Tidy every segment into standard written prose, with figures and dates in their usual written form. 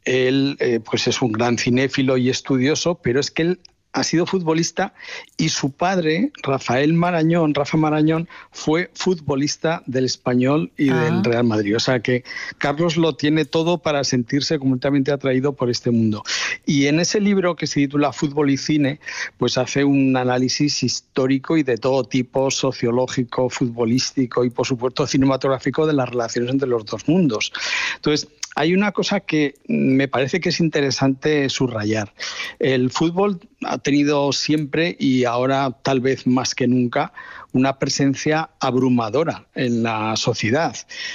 él pues es un gran cinéfilo y estudioso, pero es que él ha sido futbolista y su padre, Rafa Marañón, fue futbolista del Español y del Real Madrid. O sea que Carlos lo tiene todo para sentirse completamente atraído por este mundo. Y en ese libro que se titula Fútbol y Cine, pues hace un análisis histórico y de todo tipo, sociológico, futbolístico y por supuesto cinematográfico de las relaciones entre los dos mundos. Entonces, hay una cosa que me parece que es interesante subrayar. El fútbol ha tenido siempre, y ahora tal vez más que nunca, una presencia abrumadora en la sociedad,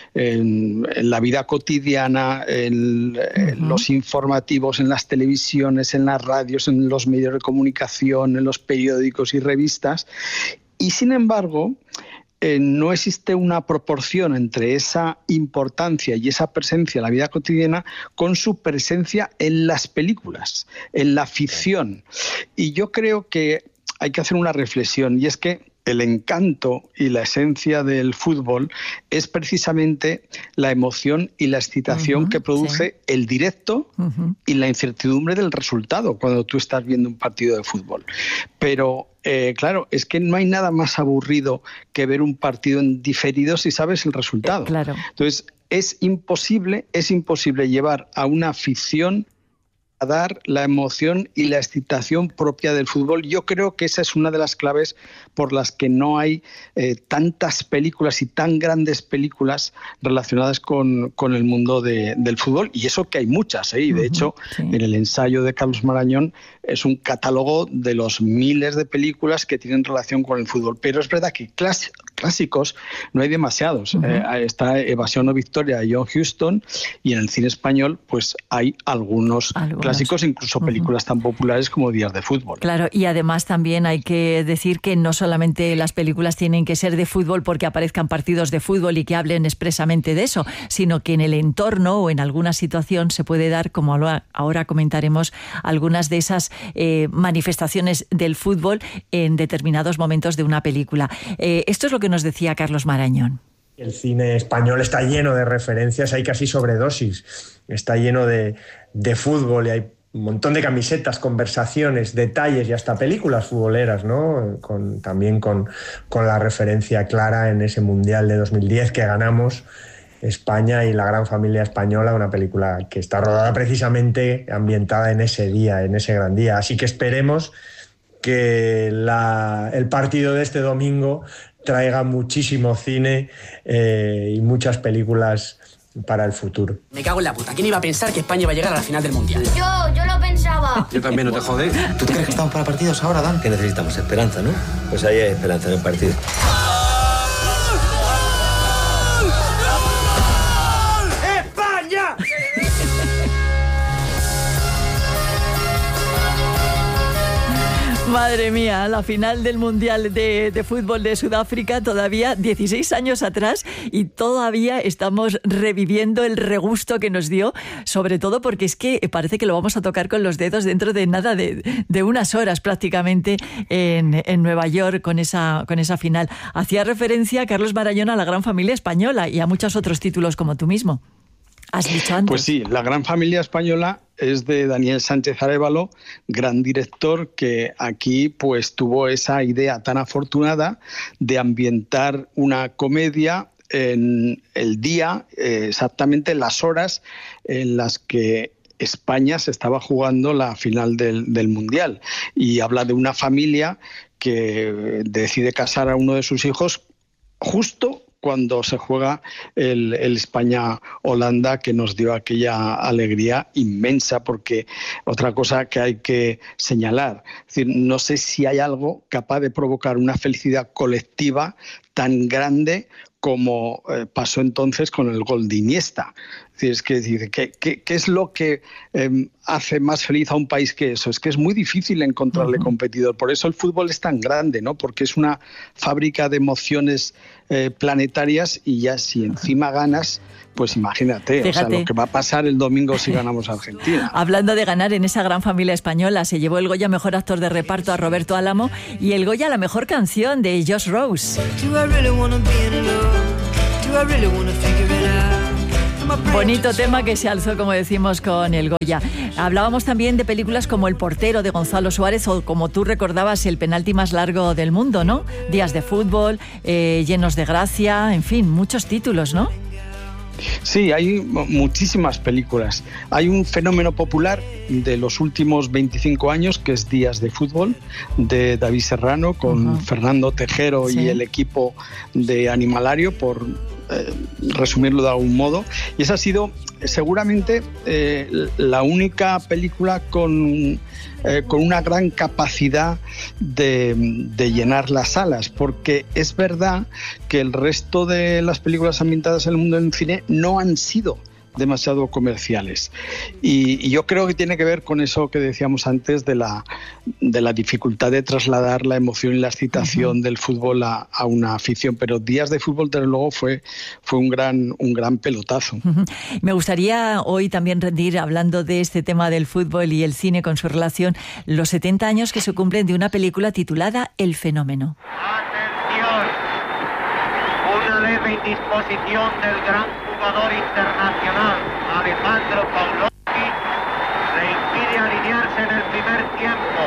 en la vida cotidiana, en los informativos, en las televisiones, en las radios, en los medios de comunicación, en los periódicos y revistas. Y sin embargo, no existe una proporción entre esa importancia y esa presencia en la vida cotidiana con su presencia en las películas, en la ficción. Y yo creo que hay que hacer una reflexión, y es que el encanto y la esencia del fútbol es precisamente la emoción y la excitación que produce el directo y la incertidumbre del resultado cuando tú estás viendo un partido de fútbol. Pero claro, es que no hay nada más aburrido que ver un partido en diferido si sabes el resultado. Claro. Entonces, es imposible llevar a una ficción a dar la emoción y la excitación propia del fútbol. Yo creo que esa es una de las claves por las que no hay tantas películas y tan grandes películas relacionadas con el mundo del fútbol, y eso que hay muchas, y de hecho en el ensayo de Carlos Marañón es un catálogo de los miles de películas que tienen relación con el fútbol, pero es verdad que clásicos no hay demasiados. Está Evasión o Victoria de John Huston, y en el cine español pues hay algunos clásicos, incluso películas tan populares como Días de Fútbol. Claro, y además también hay que decir que no solamente las películas tienen que ser de fútbol porque aparezcan partidos de fútbol y que hablen expresamente de eso, sino que en el entorno o en alguna situación se puede dar, como ahora comentaremos, algunas de esas manifestaciones del fútbol en determinados momentos de una película. Esto es lo que nos decía Carlos Marañón. El cine español está lleno de referencias, hay casi sobredosis, está lleno de fútbol, y hay un montón de camisetas, conversaciones, detalles y hasta películas futboleras, ¿no? También con la referencia clara en ese Mundial de 2010 que ganamos España y la gran familia española, una película que está rodada precisamente ambientada en ese día, en ese gran día. Así que esperemos que el partido de este domingo traiga muchísimo cine y muchas películas para el futuro. Me cago en la puta. ¿Quién iba a pensar que España iba a llegar a la final del Mundial? Yo lo pensaba. Yo también, no te jode. ¿Tú te crees que estamos para partidos ahora, Dan? Que necesitamos esperanza, ¿no? Pues ahí hay esperanza en el partido. ¡España! Madre mía, la final del Mundial de Fútbol de Sudáfrica, todavía 16 años atrás, y todavía estamos reviviendo el regusto que nos dio, sobre todo porque es que parece que lo vamos a tocar con los dedos dentro de nada de unas horas prácticamente en Nueva York con esa final. Hacía referencia, Carlos Marañón, a la gran familia española y a muchos otros títulos como tú mismo. ¿Has dicho antes? Pues sí, La gran familia española es de Daniel Sánchez Arévalo, gran director, que aquí pues tuvo esa idea tan afortunada de ambientar una comedia en el día, exactamente las horas en las que España se estaba jugando la final del Mundial. Y habla de una familia que decide casar a uno de sus hijos justo cuando se juega el España-Holanda, que nos dio aquella alegría inmensa, porque otra cosa que hay que señalar, es decir, no sé si hay algo capaz de provocar una felicidad colectiva tan grande como pasó entonces con el gol de Iniesta. Es decir, ¿qué es lo que hace más feliz a un país que eso? Es que es muy difícil encontrarle competidor. Por eso el fútbol es tan grande, ¿no? Porque es una fábrica de emociones planetarias, y ya si encima ganas, pues imagínate, o sea, lo que va a pasar el domingo si ganamos a Argentina. Hablando de ganar, en esa gran familia española se llevó el Goya a Mejor Actor de Reparto a Roberto Álamo y el Goya a la Mejor Canción de Josh Rose. Bonito tema que se alzó, como decimos, con el Goya. Hablábamos también de películas como El portero de Gonzalo Suárez o, como tú recordabas, El penalti más largo del mundo, ¿no? Días de fútbol, Llenos de gracia, en fin, muchos títulos, ¿no? Sí, hay muchísimas películas. Hay un fenómeno popular de los últimos 25 años que es Días de fútbol, de David Serrano, con Fernando Tejero y el equipo de Animalario, por resumirlo de algún modo. Y esa ha sido seguramente la única película con una gran capacidad de llenar las salas, porque es verdad que el resto de las películas ambientadas en el mundo del cine no han sido demasiado comerciales, y yo creo que tiene que ver con eso que decíamos antes de la dificultad de trasladar la emoción y la excitación del fútbol a una afición, pero Días de fútbol desde luego fue un gran pelotazo. Me gustaría hoy también rendir, hablando de este tema del fútbol y el cine con su relación, los 70 años que se cumplen de una película titulada El fenómeno. ¡Atención! Una leve indisposición del gran jugador internacional Alejandro Pavlovsky le impide alinearse en el primer tiempo.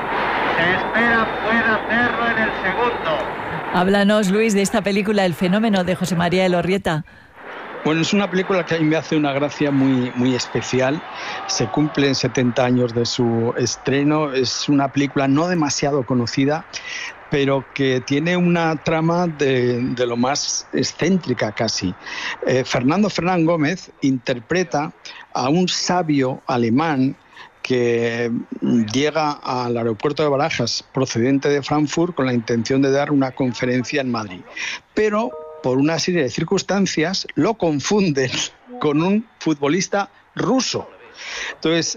Se espera pueda hacerlo en el segundo. Háblanos, Luis, de esta película El fenómeno de José María Elorrieta. Bueno, es una película que a mí me hace una gracia muy, muy especial. Se cumplen 70 años de su estreno. Es una película no demasiado conocida, pero que tiene una trama de lo más excéntrica casi. Fernando Fernán Gómez interpreta a un sabio alemán que llega al aeropuerto de Barajas procedente de Frankfurt con la intención de dar una conferencia en Madrid. Pero por una serie de circunstancias lo confunden con un futbolista ruso. Entonces,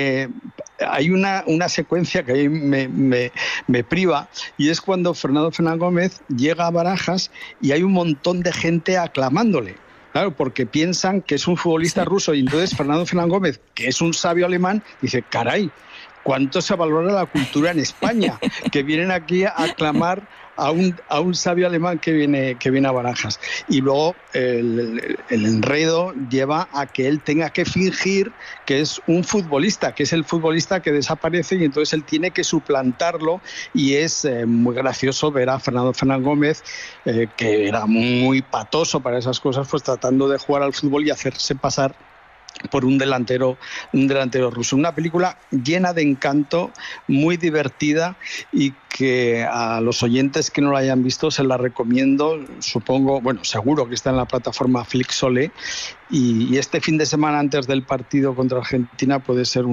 hay una secuencia que a mí me priva, y es cuando Fernando Fernán Gómez llega a Barajas y hay un montón de gente aclamándole. Claro, porque piensan que es un futbolista ruso, y entonces Fernando Fernán Gómez, que es un sabio alemán, dice, caray, ¿cuánto se valora la cultura en España? Que vienen aquí a aclamar a un sabio alemán que viene a Barajas. Y luego el enredo lleva a que él tenga que fingir que es un futbolista, que es el futbolista que desaparece, y entonces él tiene que suplantarlo, y es muy gracioso ver a Fernando Fernán Gómez, que era muy patoso para esas cosas, pues tratando de jugar al fútbol y hacerse pasar por un delantero ruso. Una película llena de encanto, muy divertida, y que a los oyentes que no la hayan visto se la recomiendo. Supongo, bueno, seguro que está en la plataforma Flixolé, y este fin de semana antes del partido contra Argentina puede ser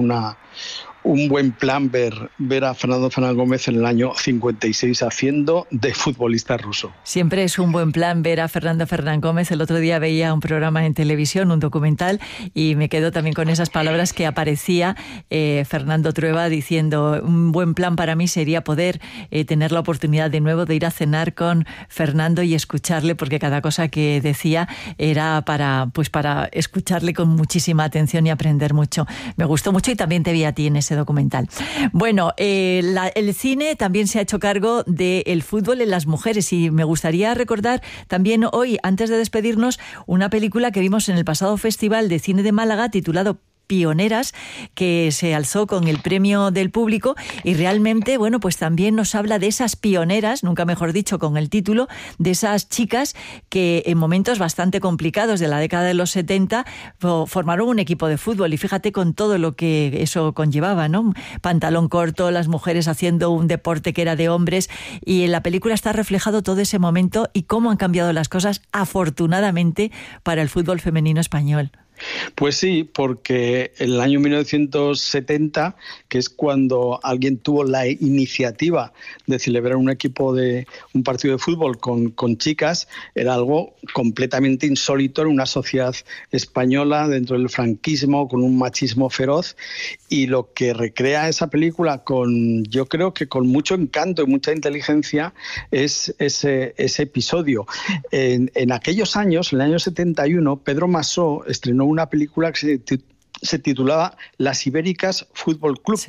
un buen plan ver a Fernando Fernán Gómez en el año 56 haciendo de futbolista ruso. Siempre es un buen plan ver a Fernando Fernán Gómez. El otro día veía un programa en televisión, un documental, y me quedo también con esas palabras que aparecía Fernando Trueba diciendo: un buen plan para mí sería poder tener la oportunidad de nuevo de ir a cenar con Fernando y escucharle, porque cada cosa que decía era para escucharle con muchísima atención y aprender mucho. Me gustó mucho, y también te vi a ti en ese documental. Bueno, el cine también se ha hecho cargo del fútbol en las mujeres, y me gustaría recordar también hoy, antes de despedirnos, una película que vimos en el pasado Festival de Cine de Málaga titulado Pioneras, que se alzó con el premio del público, y realmente, bueno, pues también nos habla de esas pioneras, nunca mejor dicho con el título, de esas chicas que en momentos bastante complicados de la década de los 70 formaron un equipo de fútbol, y fíjate con todo lo que eso conllevaba, ¿no? Pantalón corto, las mujeres haciendo un deporte que era de hombres, y en la película está reflejado todo ese momento y cómo han cambiado las cosas, afortunadamente, para el fútbol femenino español. Pues sí, porque en el año 1970, que es cuando alguien tuvo la iniciativa de celebrar un partido de fútbol con chicas, era algo completamente insólito en una sociedad española dentro del franquismo, con un machismo feroz, y lo que recrea esa película yo creo que con mucho encanto y mucha inteligencia es ese episodio. En aquellos años, en el año 71, Pedro Masó estrenó una película que se titulaba Las Ibéricas Fútbol Club, sí,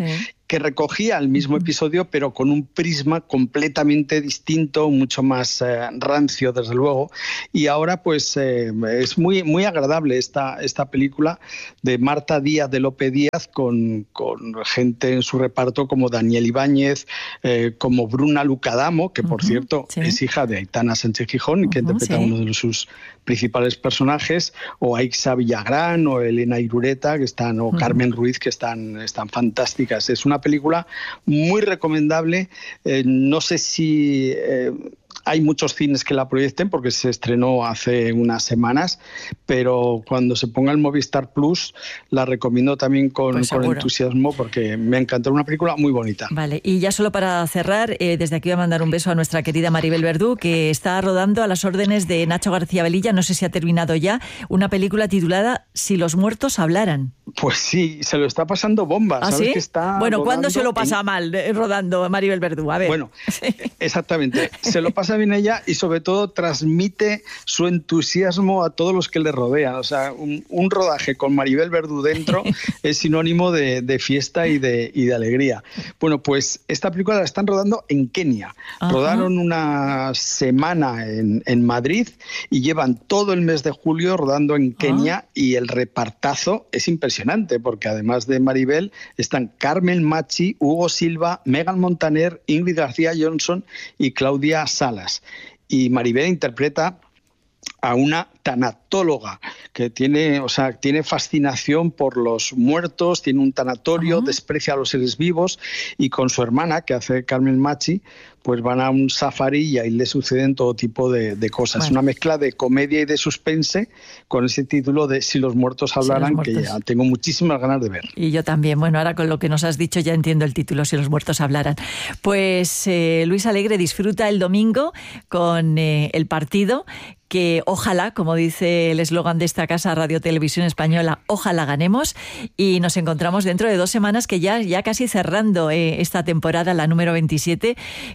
que recogía el mismo episodio, pero con un prisma completamente distinto, mucho más rancio, desde luego. Y ahora, pues, es muy, muy agradable esta película de Marta Díaz de Lope Díaz, con gente en su reparto como Daniel Ibáñez, como Bruna Lucadamo, que por cierto es hija de Aitana Sánchez Gijón, que interpreta uno de sus principales personajes, o Aixa Villagrán, o Elena Irureta, que están, o Carmen Ruiz, que están fantásticas. Es una película muy recomendable. No sé si hay muchos cines que la proyecten porque se estrenó hace unas semanas, pero cuando se ponga el Movistar Plus la recomiendo también con entusiasmo, porque me encantó, una película muy bonita. Vale, y ya solo para cerrar, desde aquí voy a mandar un beso a nuestra querida Maribel Verdú, que está rodando a las órdenes de Nacho García Velilla, no sé si ha terminado ya, una película titulada Si los muertos hablaran. Pues sí, se lo está pasando bomba. ¿Ah, ¿sabes? sí? Que está bueno, ¿cuándo se lo pasa mal rodando Maribel Verdú? A ver. Bueno, exactamente. Se lo pasa bien ella y sobre todo transmite su entusiasmo a todos los que le rodean. O sea, un rodaje con Maribel Verdú dentro es sinónimo de fiesta y de alegría. Bueno, pues esta película la están rodando en Kenia. Ajá. Rodaron una semana en Madrid y llevan todo el mes de julio rodando en Kenia y el repartazo es impresionante, porque además de Maribel están Carmen Machi, Hugo Silva, Megan Montaner, Ingrid García Johnson y Claudia Salas. Y Maribel interpreta a una tanatóloga que tiene fascinación por los muertos, tiene un tanatorio, desprecia a los seres vivos, y con su hermana, que hace Carmen Machi, pues van a un safari y ahí le suceden todo tipo de cosas. Bueno. Una mezcla de comedia y de suspense con ese título de Si los muertos hablaran, que ya tengo muchísimas ganas de ver. Y yo también. Bueno, ahora con lo que nos has dicho ya entiendo el título, Si los muertos hablaran. Pues Luis Alegre, disfruta el domingo con el partido, que ojalá, como dice el eslogan de esta casa, Radio Televisión Española, ojalá ganemos, y nos encontramos dentro de 2 semanas, que ya casi cerrando esta temporada, la número 27,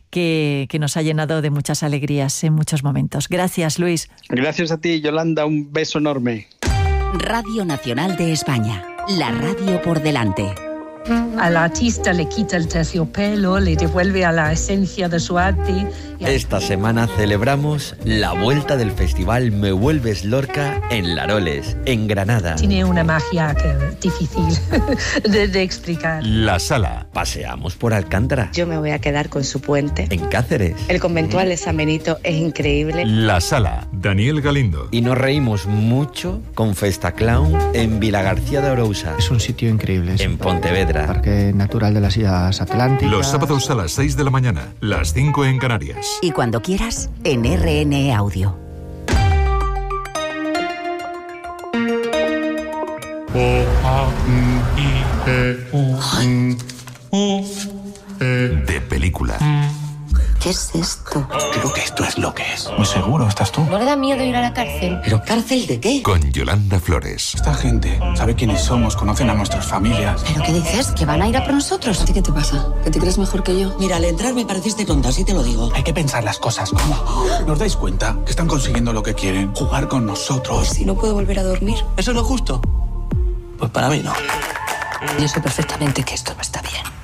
que nos ha llenado de muchas alegrías en muchos momentos. Gracias, Luis. Gracias a ti, Yolanda, un beso enorme. Radio Nacional de España, la radio por delante. Al artista le quita el terciopelo, le devuelve a la esencia de su arte. Esta semana celebramos la vuelta del festival Me Vuelves Lorca en Laroles, en Granada. Tiene una magia difícil de explicar. La Sala. Paseamos por Alcántara. Yo me voy a quedar con su puente. En Cáceres. El conventual de San Benito es increíble. La Sala. Daniel Galindo. Y nos reímos mucho con Festa Clown en Vilagarcía de Arousa. Es un sitio increíble. En Pontevedra. Parque Natural de las Islas Atlánticas. Los sábados a las 6 de la mañana, las 5 en Canarias. Y cuando quieras, en RN Audio. De película. ¿Qué es esto? Creo que esto es lo que es. ¿Muy seguro estás tú? ¿No le da miedo ir a la cárcel? ¿Pero cárcel de qué? Con Yolanda Flores. Esta gente sabe quiénes somos, conocen a nuestras familias. ¿Pero qué dices? ¿Que van a ir a por nosotros? ¿A ti qué te pasa? ¿Que te crees mejor que yo? Mira, al entrar me pareciste tonta, así te lo digo. Hay que pensar las cosas como... ¿Nos dais cuenta que están consiguiendo lo que quieren? Jugar con nosotros. Si no puedo volver a dormir. ¿Eso es lo justo? Pues para mí no. Yo sé perfectamente que esto no está bien.